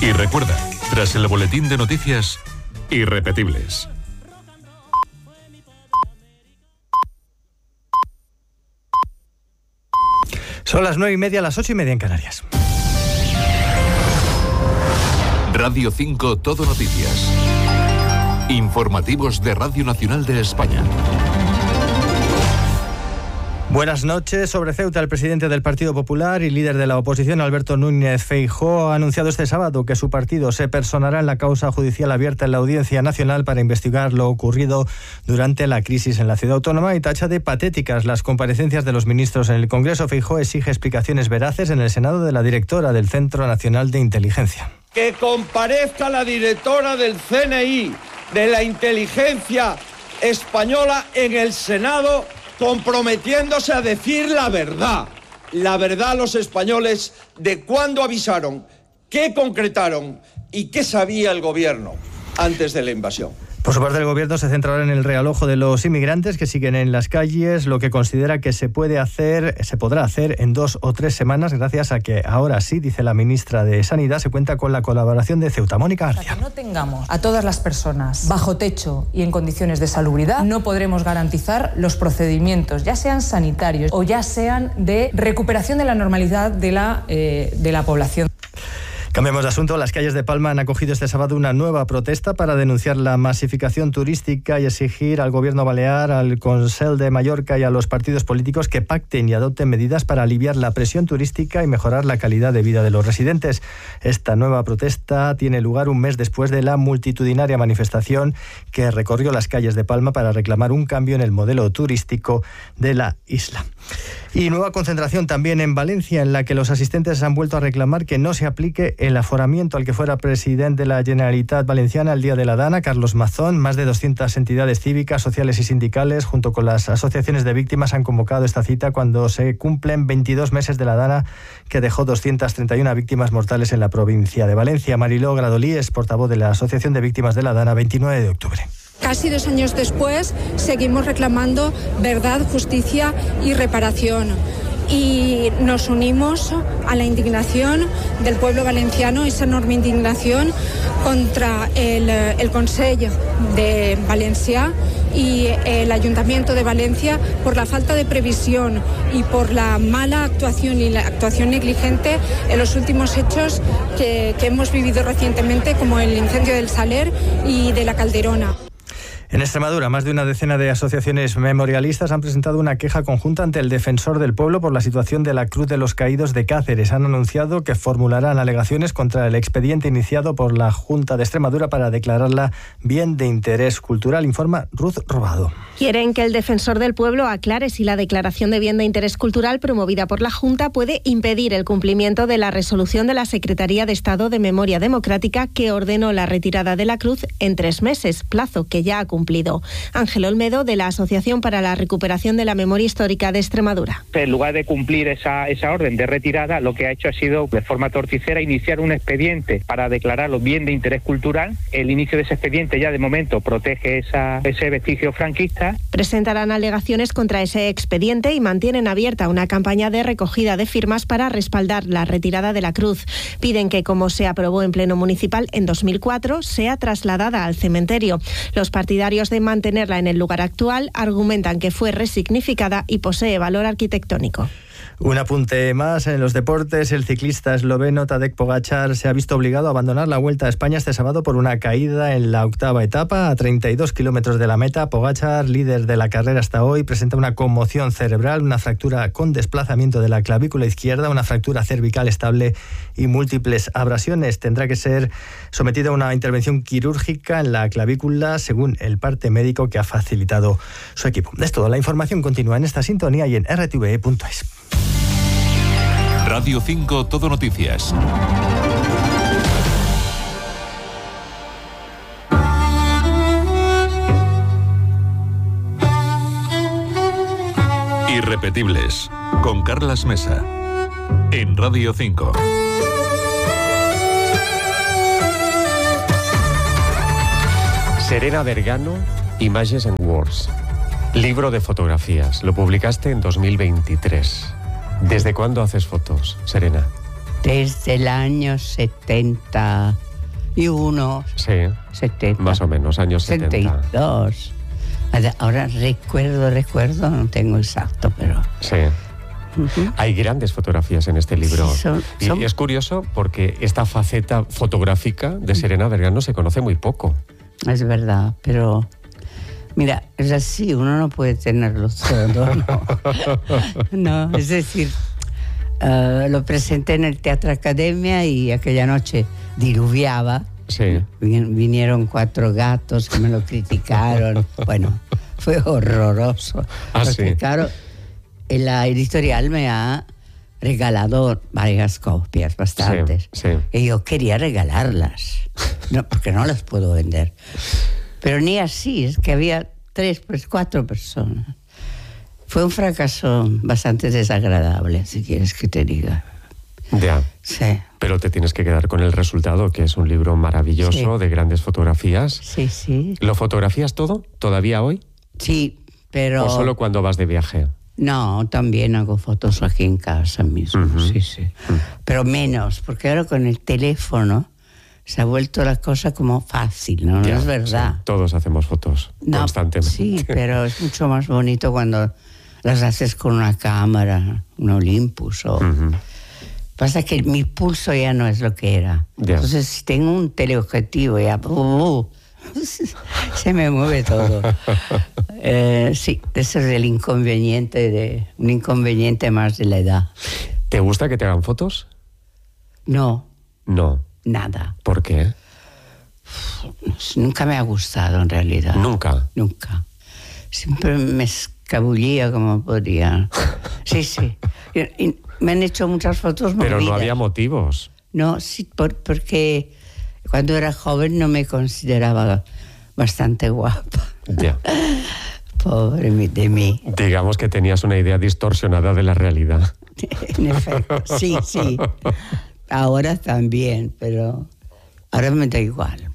Y recuerda, tras el boletín de noticias, irrepetibles. Son las 9:30, las 8:30 en Canarias. Radio 5 Todo Noticias. Informativos de Radio Nacional de España. Buenas noches. Sobre Ceuta, el presidente del Partido Popular y líder de la oposición, Alberto Núñez Feijóo, ha anunciado este sábado que su partido se personará en la causa judicial abierta en la Audiencia Nacional para investigar lo ocurrido durante la crisis en la ciudad autónoma y tacha de patéticas las comparecencias de los ministros en el Congreso. Feijóo exige explicaciones veraces en el Senado de la directora del Centro Nacional de Inteligencia. Que comparezca la directora del CNI, de la inteligencia española, en el Senado, comprometiéndose a decir la verdad a los españoles de cuándo avisaron, qué concretaron y qué sabía el gobierno antes de la invasión. Por su parte, el Gobierno se centrará en el realojo de los inmigrantes que siguen en las calles, lo que considera que se podrá hacer en 2 o 3 semanas, gracias a que ahora sí, dice la ministra de Sanidad, se cuenta con la colaboración de Ceuta. Mónica García. Hasta que no tengamos a todas las personas bajo techo y en condiciones de salubridad, no podremos garantizar los procedimientos, ya sean sanitarios o ya sean de recuperación de la normalidad de la población. Cambiamos de asunto. Las calles de Palma han acogido este sábado una nueva protesta para denunciar la masificación turística y exigir al Gobierno balear, al Consell de Mallorca y a los partidos políticos que pacten y adopten medidas para aliviar la presión turística y mejorar la calidad de vida de los residentes. Esta nueva protesta tiene lugar un mes después de la multitudinaria manifestación que recorrió las calles de Palma para reclamar un cambio en el modelo turístico de la isla. Y nueva concentración también en Valencia, en la que los asistentes han vuelto a reclamar que no se aplique el aforamiento al que fuera presidente de la Generalitat Valenciana el día de la Dana, Carlos Mazón. Más de 200 entidades cívicas, sociales y sindicales, junto con las asociaciones de víctimas, han convocado esta cita cuando se cumplen 22 meses de la Dana, que dejó 231 víctimas mortales en la provincia de Valencia. Mariló Gradolí es portavoz de la Asociación de Víctimas de la Dana, 29 de octubre. Casi 2 años después, seguimos reclamando verdad, justicia y reparación. Y nos unimos a la indignación del pueblo valenciano, esa enorme indignación contra el Consell de Valencia y el Ayuntamiento de Valencia por la falta de previsión y por la mala actuación y la actuación negligente en los últimos hechos que hemos vivido recientemente, como el incendio del Saler y de la Calderona. En Extremadura, más de una decena de asociaciones memorialistas han presentado una queja conjunta ante el Defensor del Pueblo por la situación de la Cruz de los Caídos de Cáceres. Han anunciado que formularán alegaciones contra el expediente iniciado por la Junta de Extremadura para declararla bien de interés cultural, informa Ruth Robado. Quieren que el Defensor del Pueblo aclare si la declaración de bien de interés cultural promovida por la Junta puede impedir el cumplimiento de la resolución de la Secretaría de Estado de Memoria Democrática que ordenó la retirada de la cruz en 3 meses, plazo que ya ha cumplido. Ángel Olmedo, de la Asociación para la Recuperación de la Memoria Histórica de Extremadura. En lugar de cumplir esa orden de retirada, lo que ha hecho ha sido, de forma torticera, iniciar un expediente para declararlo bien de interés cultural. El inicio de ese expediente ya de momento protege ese vestigio franquista. Presentarán alegaciones contra ese expediente y mantienen abierta una campaña de recogida de firmas para respaldar la retirada de la cruz. Piden que, como se aprobó en Pleno Municipal en 2004, sea trasladada al cementerio. Los partidarios de mantenerla en el lugar actual argumentan que fue resignificada y posee valor arquitectónico. Un apunte más en los deportes. El ciclista esloveno Tadej Pogačar se ha visto obligado a abandonar la Vuelta a España este sábado por una caída en la 8ª etapa a 32 kilómetros de la meta. Pogačar, líder de la carrera hasta hoy, presenta una conmoción cerebral, una fractura con desplazamiento de la clavícula izquierda, una fractura cervical estable y múltiples abrasiones. Tendrá que ser sometido a una intervención quirúrgica en la clavícula, según el parte médico que ha facilitado su equipo. Es todo. La información continúa en esta sintonía y en rtve.es. Radio 5 Todo Noticias. Irrepetibles, con Carlas Mesa, en Radio 5. Serena Vergano, Images and Words. Libro de fotografías. Lo publicaste en 2023. ¿Desde cuándo haces fotos, Serena? desde el año 71. Sí, 70. más o menos, años 70. 72. Ahora recuerdo, no tengo exacto, pero... Sí. Hay grandes fotografías en este libro. Sí, y es curioso porque esta faceta fotográfica de Serena Vergano se conoce muy poco. Es verdad, pero... Mira, es así, uno no puede tenerlo todo, ¿no? No, es decir, lo presenté en el Teatro Academia y aquella noche diluviaba. Sí. Vinieron 4 gatos que me lo criticaron. Bueno, fue horroroso. Porque, sí. claro, la editorial me ha regalado varias copias, bastantes. Sí. Y yo quería regalarlas, porque no las puedo vender. Pero ni así, es que había 4 personas. Fue un fracaso bastante desagradable, si quieres que te diga. Ya. Sí. Pero te tienes que quedar con el resultado, que es un libro maravilloso, de grandes fotografías. Sí, sí. ¿Lo fotografías todo, todavía hoy? Sí, pero... ¿O solo cuando vas de viaje? No, también hago fotos aquí en casa mismo, sí. Pero menos, porque ahora con el teléfono se ha vuelto la cosa como fácil, ¿no? Ya, no es verdad. Sí, todos hacemos fotos constantemente. Sí, pero es mucho más bonito cuando las haces con una cámara, un Olympus o... Pasa que mi pulso ya no es lo que era. Ya. Entonces, si tengo un teleobjetivo ya... se me mueve todo. Sí, ese es un inconveniente más de la edad. ¿Te gusta que te hagan fotos? No. No. Nada. ¿Por qué? Nunca me ha gustado, en realidad. ¿Nunca? Nunca. Siempre me escabullía como podía. Sí. Y me han hecho muchas fotos movidas. Pero no había motivos. No, sí, porque cuando era joven no me consideraba bastante guapa. Ya. Pobre de mí. Digamos que tenías una idea distorsionada de la realidad. En efecto, sí. Ahora también, pero ahora me da igual.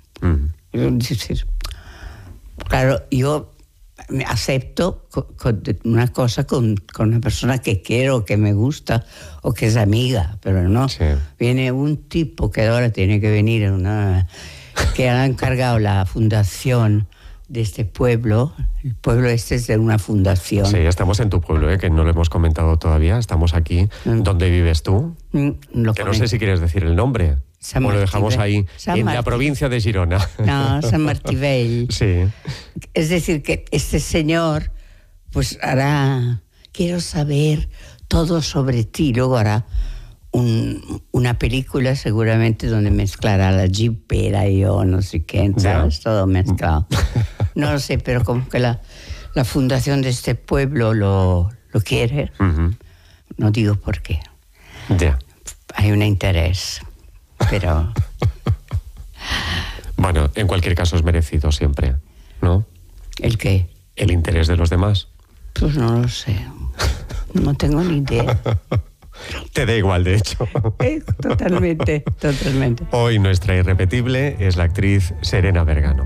Claro, yo me acepto una cosa con una persona que quiero, que me gusta o que es amiga, pero no. Sí. Viene un tipo que ahora tiene que venir, que ha encargado la fundación de este pueblo. El pueblo este es de una fundación. Sí, estamos en tu pueblo, que no lo hemos comentado todavía. Estamos aquí. ¿Dónde vives tú? Que no sé si quieres decir el nombre. O lo dejamos ahí, en la provincia de Girona. No, San Martí. Sí. Es decir, que este señor, pues hará... Quiero saber todo sobre ti. Luego hará una película seguramente donde mezclará la jipera y yo, no sé qué, ¿sabes? Todo mezclado. No lo sé, pero como que la fundación de este pueblo lo quiere. No digo por qué. Ya. Hay un interés, pero... Bueno, en cualquier caso es merecido siempre, ¿no? ¿El qué? El interés de los demás. Pues no lo sé. No tengo ni idea. Te da igual, de hecho. Totalmente. Hoy nuestra irrepetible es la actriz Serena Vergano.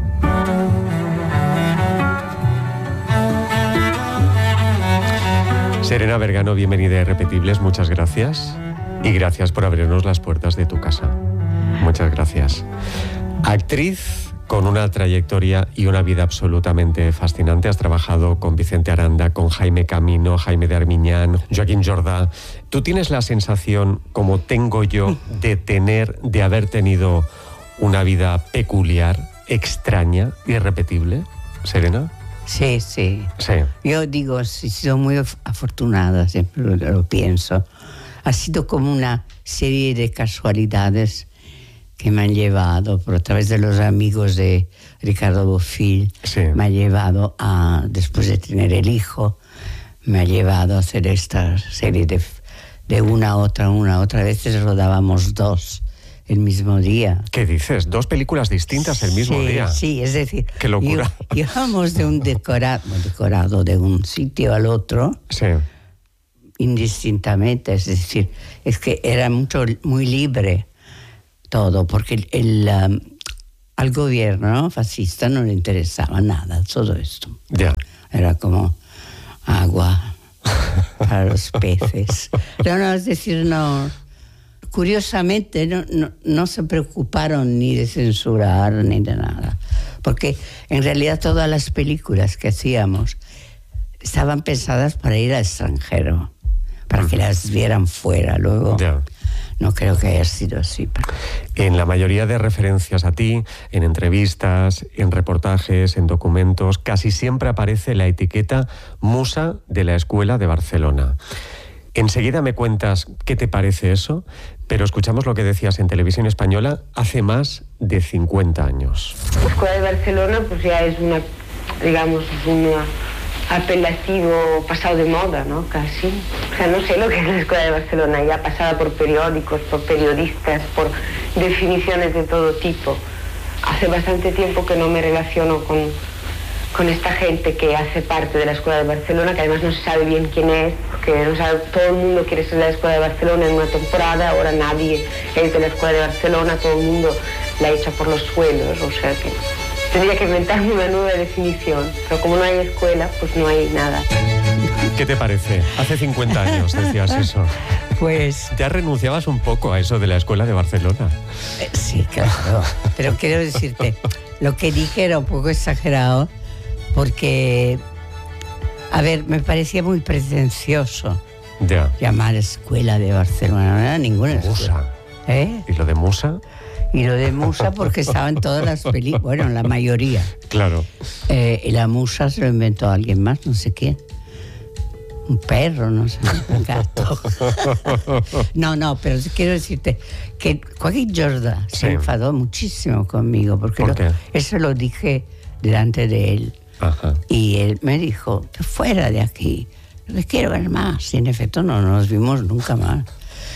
Serena Vergano, bienvenida a Irrepetibles, muchas gracias. Y gracias por abrirnos las puertas de tu casa. Muchas gracias. Actriz con una trayectoria y una vida absolutamente fascinante. Has trabajado con Vicente Aranda, con Jaime Camino, Jaime de Armiñán, Joaquín Jordá. ¿Tú tienes la sensación, como tengo yo, de haber tenido una vida peculiar, extraña, irrepetible, Serena? Sí. Yo digo, he sido muy afortunada, siempre lo pienso. Ha sido como una serie de casualidades que me han llevado, por a través de los amigos de Ricardo Bofill, me ha llevado a, después de tener el hijo, me ha llevado a hacer esta serie de una a otra. A veces rodábamos 2 el mismo día. ¿Qué dices? 2 películas distintas el mismo día. Sí, es decir... ¡Qué locura! Íbamos de un decorado de un sitio al otro, indistintamente, es decir, es que era muy libre todo, porque al gobierno fascista no le interesaba nada todo esto. Era como agua para los peces. No, es decir, no... curiosamente no se preocuparon ni de censurar ni de nada, porque en realidad todas las películas que hacíamos estaban pensadas para ir al extranjero, para que las vieran fuera. Luego no creo que haya sido así. En la mayoría de referencias a ti, en entrevistas, en reportajes, en documentos, casi siempre aparece la etiqueta musa de la Escuela de Barcelona. Enseguida me cuentas qué te parece eso, pero escuchamos lo que decías en Televisión Española hace más de 50 años. La Escuela de Barcelona pues ya es un apelativo pasado de moda, ¿no? Casi. O sea, no sé lo que es la Escuela de Barcelona, ya pasada por periódicos, por periodistas, por definiciones de todo tipo. Hace bastante tiempo que no me relaciono con esta gente que hace parte de la Escuela de Barcelona, que además no se sabe bien quién es, porque no sabe, todo el mundo quiere ser de la Escuela de Barcelona en una temporada, ahora nadie es de la Escuela de Barcelona, todo el mundo la echa por los suelos, o sea que tendría que inventarme una nueva definición, pero como no hay escuela, pues no hay nada. ¿Qué te parece? Hace 50 años decías eso. Pues... ya renunciabas un poco a eso de la Escuela de Barcelona. Sí, claro, pero quiero decirte, lo que dije era un poco exagerado, porque, a ver, me parecía muy pretencioso llamar Escuela de Barcelona. No era ninguna escuela. ¿Y lo de musa? Y lo de musa porque estaba en todas las películas, bueno, en la mayoría. Claro. Y la musa se lo inventó alguien más, no sé quién. Un perro, no sé, un gato. No, pero quiero decirte que Joaquín Jordà se enfadó muchísimo conmigo, porque eso lo dije delante de él. Ajá. Y él me dijo, fuera de aquí, no les quiero ver más. Y en efecto no nos vimos nunca más.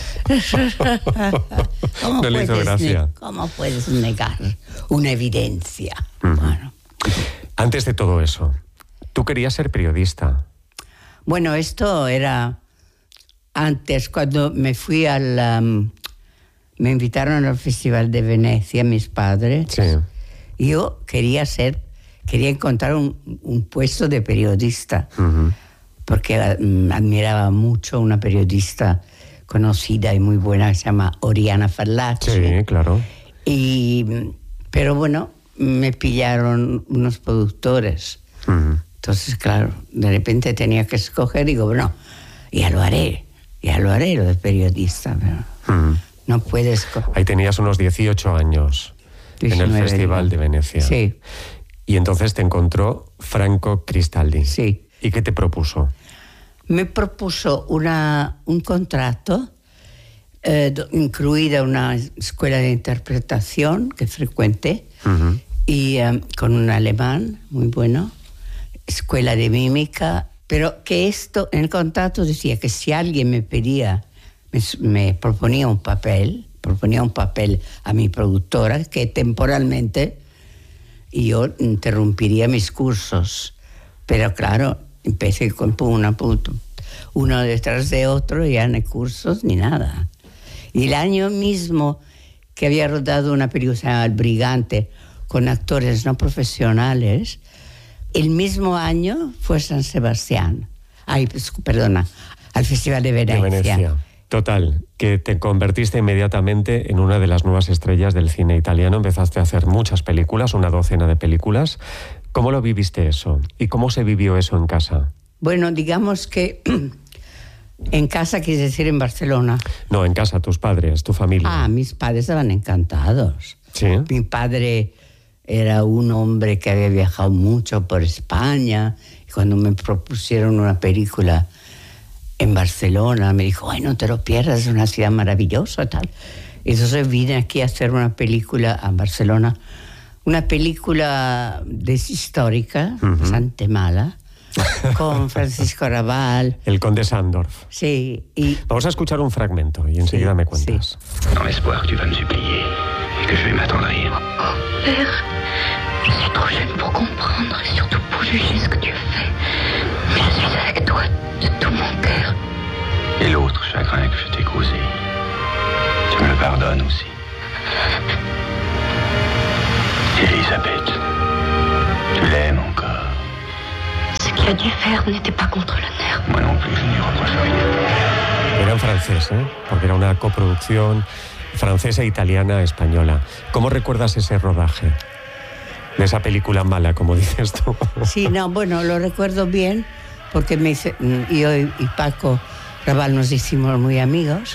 No le hizo gracia. ¿Cómo puedes negar una evidencia? Bueno. Antes de todo eso, tú querías ser periodista. Bueno, esto era antes, cuando me fui me invitaron al Festival de Venecia, mis padres. Sí. Yo quería encontrar un puesto de periodista, porque admiraba mucho una periodista conocida y muy buena que se llama Oriana Fallaci. Sí, claro. Pero bueno, me pillaron unos productores. Entonces, claro, de repente tenía que escoger y digo, bueno, ya lo haré lo de periodista, pero no puedes... Ahí tenías unos 18 años 19, en el Festival de Venecia. Sí. Y entonces te encontró Franco Cristaldi. Sí. ¿Y qué te propuso? Me propuso un contrato, incluida una escuela de interpretación que frecuenté, y con un alemán muy bueno, escuela de mímica, pero que esto, en el contrato decía que si alguien me pedía, me proponía un papel a mi productora, que temporalmente yo interrumpiría mis cursos. Pero claro, empecé con uno detrás de otro, ya no hay cursos ni nada. Y el año mismo que había rodado una película que se llama El Brigante, con actores no profesionales, el mismo año fue San Sebastián. Al Festival de Venecia. Total, que te convertiste inmediatamente en una de las nuevas estrellas del cine italiano. Empezaste a hacer muchas películas, una docena de películas. ¿Cómo lo viviste eso? ¿Y cómo se vivió eso en casa? Bueno, digamos que en casa, quieres decir en Barcelona. No, en casa, tus padres, tu familia. Mis padres estaban encantados. ¿Sí? Mi padre era un hombre que había viajado mucho por España. Y cuando me propusieron una película en Barcelona, me dijo, ay, no te lo pierdas, es una ciudad maravillosa, tal. Entonces vine aquí a hacer una película a Barcelona, una película histórica, bastante mala, con Francisco Arrabal. El Conde Sándorf. Sí. Vamos a escuchar un fragmento y enseguida me cuentas. Dans l'espoir que tu vas me supplier et que je vais m'attendrir. Oh, père, je suis trop jeune pour comprendre et surtout pour juger ce que tu fais. Mais je suis avec toi de tout mon cœur. Et l'autre chagrin que je t'ai causé, tu me le pardonnes aussi. Elisabeth, tu l'aimes encore. Ce qu'il a dû faire n'était pas contre l'honneur. Moi non plus, je n'y reproche rien. Era en francés, porque era una coproducción francesa, italiana, española. ¿Cómo recuerdas ese rodaje? De esa película mala, como dices tú. Sí, no, bueno, lo recuerdo bien, porque yo y Paco Raval nos hicimos muy amigos,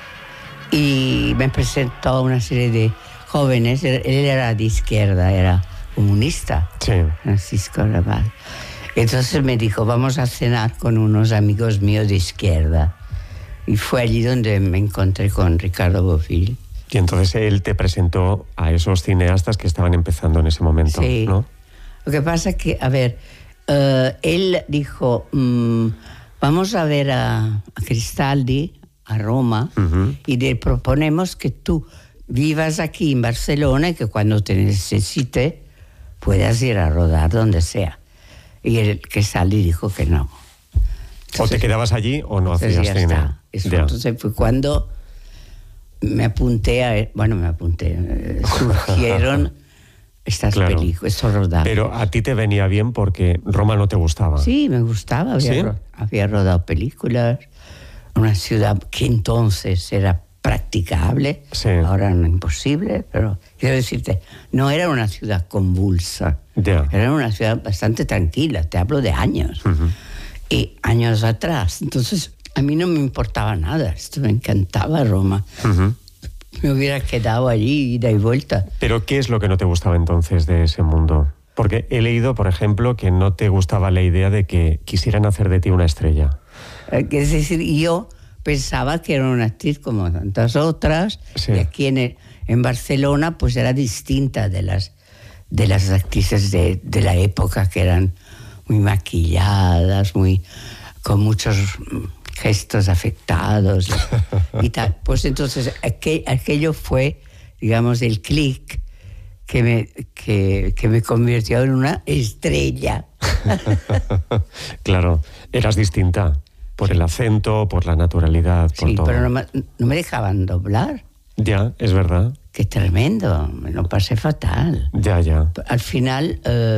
y me presentó a una serie de jóvenes. Él era de izquierda, era comunista, Francisco Raval. Entonces me dijo, vamos a cenar con unos amigos míos de izquierda. Y fue allí donde me encontré con Ricardo Bofill. Y entonces él te presentó a esos cineastas que estaban empezando en ese momento, sí. ¿no? Lo que pasa es que, a ver, él dijo, vamos a ver a Cristaldi, a Roma, y le proponemos que tú vivas aquí en Barcelona y que cuando te necesite puedas ir a rodar donde sea. Y el Cristaldi dijo que no. Entonces, o te quedabas allí o no hacías cine. Entonces fue cuando me apunté surgieron estas películas, estos rodajes. Pero a ti te venía bien porque Roma no te gustaba. Sí, me gustaba. Había rodado películas. Una ciudad que entonces era practicable, ahora no imposible, pero quiero decirte, no era una ciudad convulsa. Era una ciudad bastante tranquila, te hablo de años. Y años atrás. Entonces, a mí no me importaba nada. Esto me encantaba Roma. Me hubiera quedado allí, ida y vuelta. ¿Pero qué es lo que no te gustaba entonces de ese mundo? Porque he leído, por ejemplo, que no te gustaba la idea de que quisieran hacer de ti una estrella. Es decir, yo pensaba que era una actriz como tantas otras. Y aquí en Barcelona, pues era distinta de las actrices de la época, que eran muy maquilladas, con muchos gestos afectados y tal. Pues entonces aquello fue, digamos, el clic que me convirtió en una estrella. Claro, eras distinta por el acento, por la naturalidad, por todo. Pero no me dejaban doblar. Ya, es verdad. Qué tremendo, me lo pasé fatal. Ya. Al final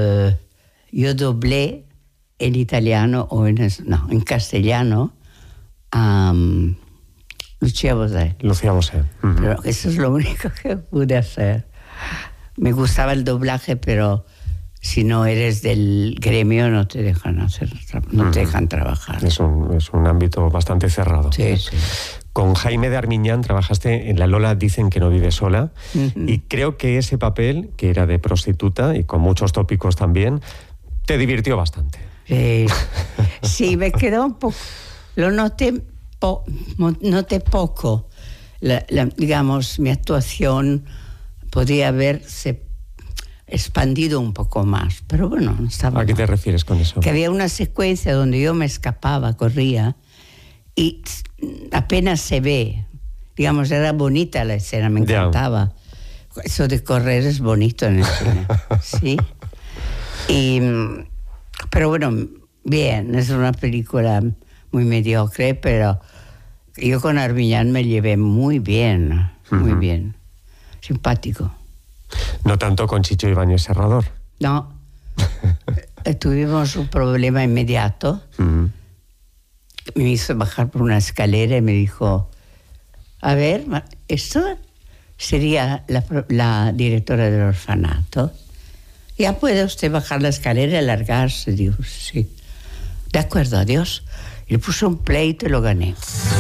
yo doblé en italiano en castellano a Lucia Bosé. Pero eso es lo único que pude hacer. Me gustaba el doblaje, pero si no eres del gremio no te dejan te dejan trabajar. Es un ámbito bastante cerrado. Sí. Con Jaime de Armiñán trabajaste en La Lola dicen que no vive sola, y creo que ese papel, que era de prostituta y con muchos tópicos también, te divirtió bastante. Sí, me quedó un poco... Lo noté poco. Digamos, mi actuación podría haberse expandido un poco más, pero bueno, no estaba... ¿A qué te refieres con eso? Que había una secuencia donde yo me escapaba, corría, y apenas se ve. Digamos, era bonita la escena, me encantaba. Eso de correr es bonito en el cine. Sí. Pero bueno, bien, es una película muy mediocre, pero yo con Armiñán me llevé muy bien, muy bien. Simpático. No tanto con Chicho Ibáñez Serrador. No. Tuvimos un problema inmediato. Me hizo bajar por una escalera y me dijo, a ver, esto sería la directora del orfanato. ¿Ya puede usted bajar la escalera y alargarse? Digo, sí. De acuerdo, adiós. Y le puse un pleito y lo gané.